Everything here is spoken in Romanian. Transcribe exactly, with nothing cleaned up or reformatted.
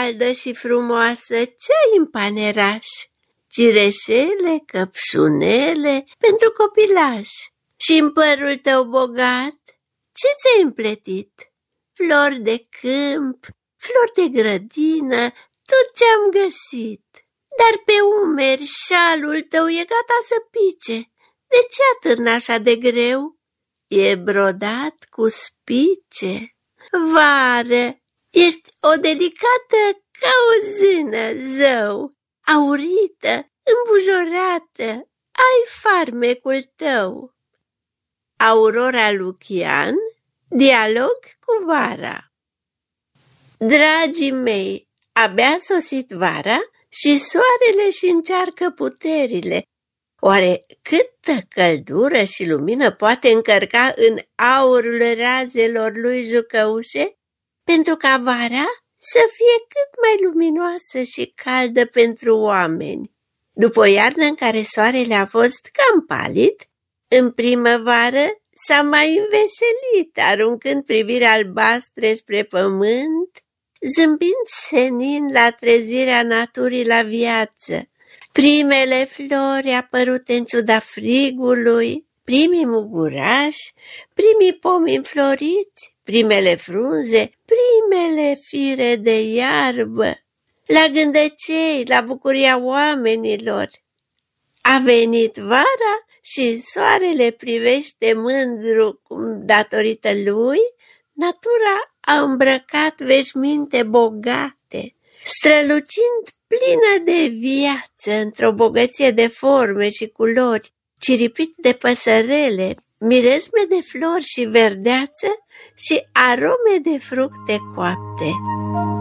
caldă și frumoasă ce-ai în paneraș? Cireșele, căpșunele pentru copilaș. Și în părul tău bogat, ce ți-ai împletit? Flori de câmp, flori de grădină, tot ce-am găsit. Dar pe umeri șalul tău e gata să pice. De ce atârnă așa de greu? E brodat cu spice. Vară, ești o delicată ca o zână, zău, aurită, îmbujorată, ai farmecul tău. Aurora Lucian, dialog cu vara. Dragii mei, abia sosit vara și soarele și încearcă puterile. Oare câtă căldură și lumină poate încărca în aurul razelor lui jucăușe, pentru ca vara să fie cât mai luminoasă și caldă pentru oameni? După o iarnă în care soarele a fost cam palid, în primăvară s-a mai înveselit, aruncând priviri albastre spre pământ, zâmbind senin la trezirea naturii la viață. Primele flori apărute în ciuda frigului, primii mugurași, primii pomi înfloriți, primele frunze, primele fire de iarbă, la gândăcei, la bucuria oamenilor. A venit vara și soarele privește mândru cum, datorită lui, natura a îmbrăcat veșminte bogate, strălucind plină de viață într-o bogăție de forme și culori, ciripit de păsărele, miresme de flori și verdeață și arome de fructe coapte.